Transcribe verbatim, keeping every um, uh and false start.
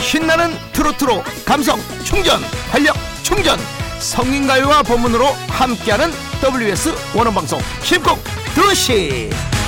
신나는 트로트로 감성 충전, 활력 충전, 성인가요와 본문으로 함께하는 더블유에스 원어방송 신곡 드시.